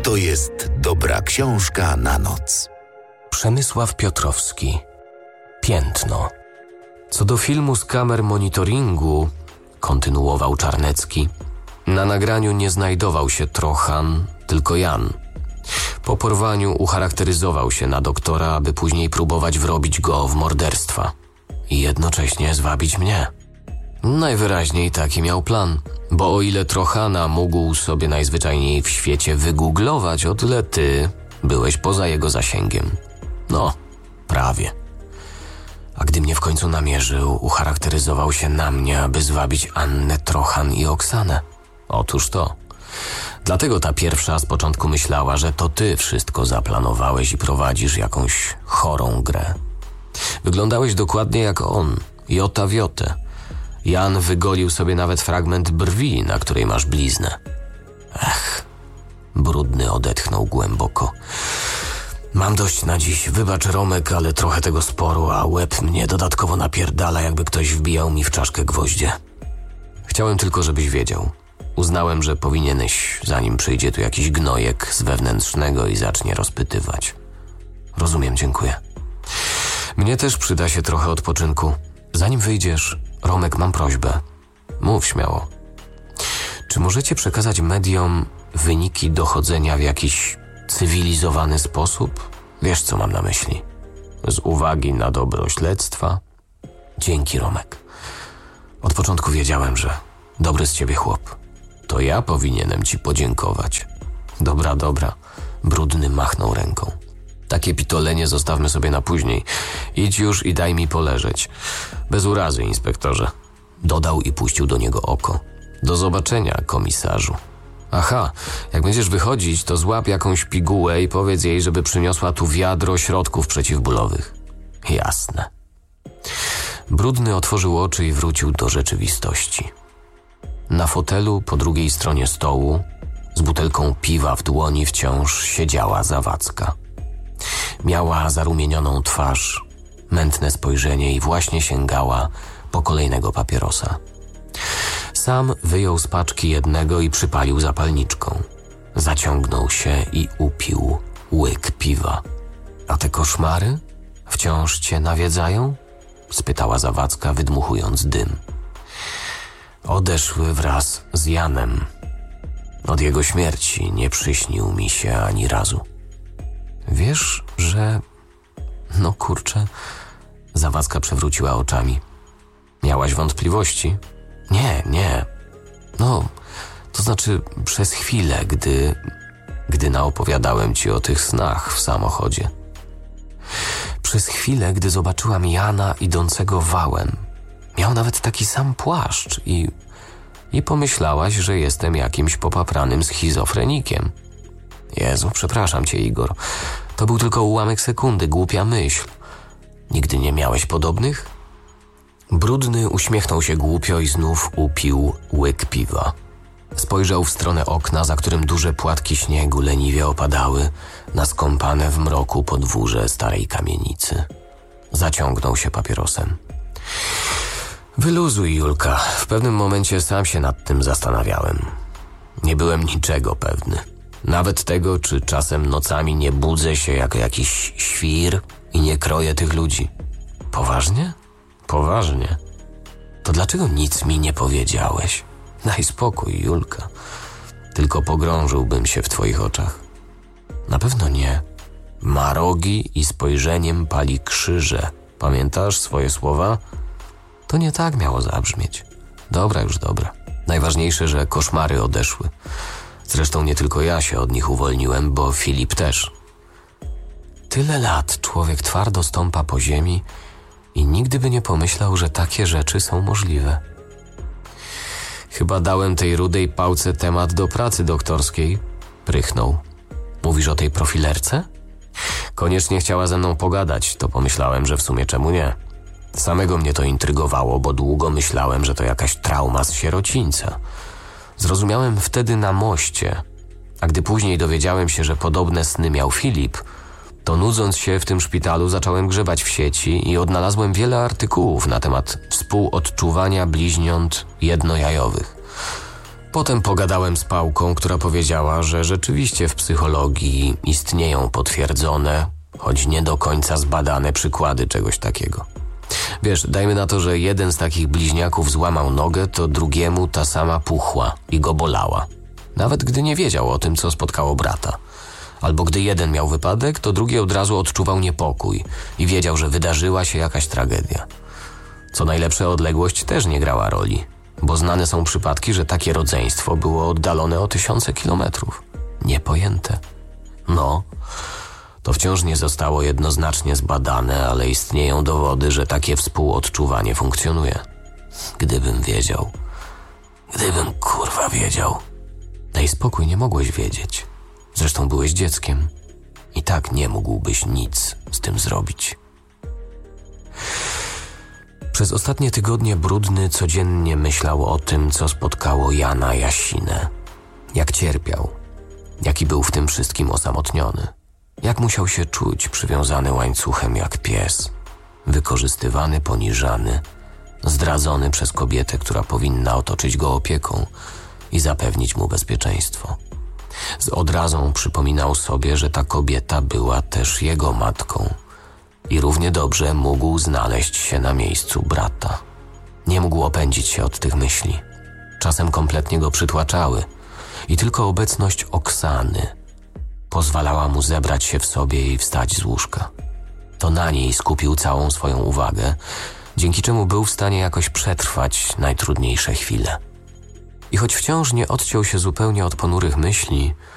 to jest dobra książka na noc. Przemysław Piotrowski. Piętno. Co do filmu z kamer monitoringu, kontynuował Czarnecki, na nagraniu nie znajdował się Trochan, tylko Jan. Po porwaniu ucharakteryzował się na doktora, aby później próbować wrobić go w morderstwa i jednocześnie zwabić mnie. Najwyraźniej taki miał plan, bo o ile Trochana mógł sobie najzwyczajniej w świecie wygooglować, o tyle ty byłeś poza jego zasięgiem. No, prawie. A gdy mnie w końcu namierzył, ucharakteryzował się na mnie, aby zwabić Annę, Trochan i Oksanę. Otóż to. Dlatego ta pierwsza z początku myślała, że to ty wszystko zaplanowałeś i prowadzisz jakąś chorą grę. Wyglądałeś dokładnie jak on, jota w jotę. Jan wygolił sobie nawet fragment brwi, na której masz bliznę. Ech, Brudny odetchnął głęboko. Mam dość na dziś, wybacz Romek, ale trochę tego sporu, a łeb mnie dodatkowo napierdala, jakby ktoś wbijał mi w czaszkę gwoździe. Chciałem tylko, żebyś wiedział. Uznałem, że powinieneś, zanim przyjdzie tu jakiś gnojek z wewnętrznego i zacznie rozpytywać. Rozumiem, dziękuję. Mnie też przyda się trochę odpoczynku. Zanim wyjdziesz, Romek, mam prośbę. Mów śmiało. Czy możecie przekazać mediom wyniki dochodzenia w jakiś cywilizowany sposób? Wiesz, co mam na myśli. Z uwagi na dobro śledztwa. Dzięki, Romek. Od początku wiedziałem, że dobry z ciebie chłop. To ja powinienem ci podziękować. Dobra. Brudny machnął ręką. Takie pitolenie zostawmy sobie na później. Idź już i daj mi poleżeć. Bez urazy, inspektorze. Dodał i puścił do niego oko. Do zobaczenia, komisarzu. Aha, jak będziesz wychodzić, to złap jakąś pigułę i powiedz jej, żeby przyniosła tu wiadro środków przeciwbólowych. Jasne. Brudny otworzył oczy i wrócił do rzeczywistości. Na fotelu po drugiej stronie stołu, z butelką piwa w dłoni, wciąż siedziała Zawadzka. Miała zarumienioną twarz, mętne spojrzenie i właśnie sięgała po kolejnego papierosa. Sam wyjął z paczki jednego i przypalił zapalniczką. Zaciągnął się i upił łyk piwa. A te koszmary wciąż cię nawiedzają? Spytała Zawadzka, wydmuchując dym. Odeszły wraz z Janem. Od jego śmierci nie przyśnił mi się ani razu. Wiesz, że... No kurczę... Zawadzka przewróciła oczami. Miałaś wątpliwości? Nie. No, to znaczy przez chwilę, gdy naopowiadałem ci o tych snach w samochodzie. Przez chwilę, gdy zobaczyłam Jana idącego wałem. Miał nawet taki sam płaszcz i pomyślałaś, że jestem jakimś popapranym schizofrenikiem. Jezu, przepraszam cię, Igor. To był tylko ułamek sekundy, głupia myśl. Nigdy nie miałeś podobnych? Brudny uśmiechnął się głupio i znów upił łyk piwa. Spojrzał w stronę okna, za którym duże płatki śniegu leniwie opadały na skąpane w mroku podwórze starej kamienicy. Zaciągnął się papierosem. Wyluzuj, Julka. W pewnym momencie sam się nad tym zastanawiałem. Nie byłem niczego pewny. Nawet tego, czy czasem nocami nie budzę się jako jakiś świr i nie kroję tych ludzi. Poważnie? Poważnie. To dlaczego nic mi nie powiedziałeś? Daj spokój, Julka. Tylko pogrążyłbym się w twoich oczach. Na pewno nie. Ma rogi i spojrzeniem pali krzyże. Pamiętasz swoje słowa? To nie tak miało zabrzmieć. Dobra. Najważniejsze, że koszmary odeszły. Zresztą nie tylko ja się od nich uwolniłem, bo Filip też. Tyle lat człowiek twardo stąpa po ziemi i nigdy by nie pomyślał, że takie rzeczy są możliwe. Chyba dałem tej rudej pałce temat do pracy doktorskiej. Prychnął. Mówisz o tej profilerce? Koniecznie chciała ze mną pogadać, to pomyślałem, że w sumie czemu nie. Samego mnie to intrygowało, bo długo myślałem, że to jakaś trauma z sierocińca. Zrozumiałem wtedy na moście, a gdy później dowiedziałem się, że podobne sny miał Filip, to nudząc się w tym szpitalu zacząłem grzebać w sieci i odnalazłem wiele artykułów na temat współodczuwania bliźniąt jednojajowych. Potem pogadałem z Pałką, która powiedziała, że rzeczywiście w psychologii istnieją potwierdzone, choć nie do końca zbadane przykłady czegoś takiego. Wiesz, dajmy na to, że jeden z takich bliźniaków złamał nogę, to drugiemu ta sama puchła i go bolała. Nawet gdy nie wiedział o tym, co spotkało brata. Albo gdy jeden miał wypadek, to drugi od razu odczuwał niepokój i wiedział, że wydarzyła się jakaś tragedia. Co najlepsze, odległość też nie grała roli, bo znane są przypadki, że takie rodzeństwo było oddalone o tysiące kilometrów. Niepojęte. No, to wciąż nie zostało jednoznacznie zbadane, ale istnieją dowody, że takie współodczuwanie funkcjonuje. Gdybym wiedział. Gdybym kurwa wiedział. Daj spokój, nie mogłeś wiedzieć. Zresztą byłeś dzieckiem. I tak nie mógłbyś nic z tym zrobić. Przez ostatnie tygodnie Brudny codziennie myślał o tym, co spotkało Jana Jasinę. Jak cierpiał. Jaki był w tym wszystkim osamotniony. Jak musiał się czuć przywiązany łańcuchem jak pies. Wykorzystywany, poniżany. Zdradzony przez kobietę, która powinna otoczyć go opieką i zapewnić mu bezpieczeństwo. Z odrazą przypominał sobie, że ta kobieta była też jego matką i równie dobrze mógł znaleźć się na miejscu brata. Nie mógł opędzić się od tych myśli. Czasem kompletnie go przytłaczały i tylko obecność Oksany pozwalała mu zebrać się w sobie i wstać z łóżka. To na niej skupił całą swoją uwagę, dzięki czemu był w stanie jakoś przetrwać najtrudniejsze chwile. I choć wciąż nie odciął się zupełnie od ponurych myśli,